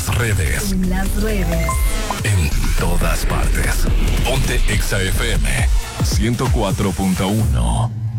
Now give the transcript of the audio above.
las redes. En las redes. En todas partes. Ponte Exa FM 104.1.